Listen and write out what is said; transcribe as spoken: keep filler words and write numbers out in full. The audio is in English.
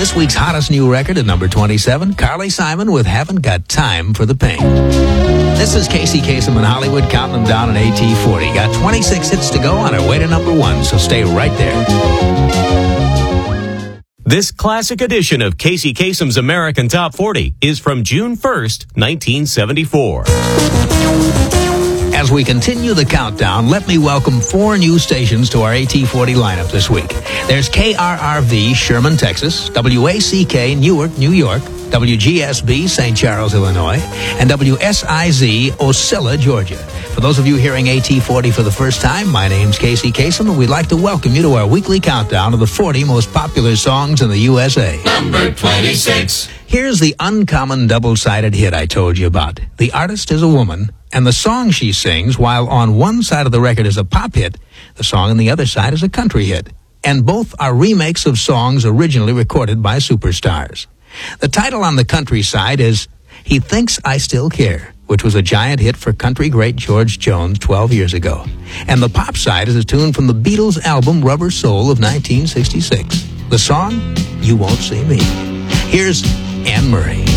This week's hottest new record at number twenty-seven, Carly Simon with Haven't Got Time for the Pain. This is Casey Kasem in Hollywood, counting them down at A T forty. Got twenty-six hits to go on our way to number one, so stay right there. This classic edition of Casey Kasem's American Top forty is from June first, nineteen seventy-four. As we continue the countdown, let me welcome four new stations to our A T forty lineup this week. There's K R R V, Sherman, Texas, W A C K, Newark, New York, W G S B, Saint Charles, Illinois, and W S I Z, Ocilla, Georgia. For those of you hearing A T forty for the first time, my name's Casey Kasem, and we'd like to welcome you to our weekly countdown of the forty most popular songs in the U S A. Number twenty-six. Here's the uncommon double-sided hit I told you about. The artist is a woman, and the song she sings, while on one side of the record is a pop hit, the song on the other side is a country hit. And both are remakes of songs originally recorded by superstars. The title on the country side is He Thinks I Still Care, which was a giant hit for country great George Jones twelve years ago. And the pop side is a tune from the Beatles' album Rubber Soul of nineteen sixty-six. The song, You Won't See Me. Here's Anne Murray.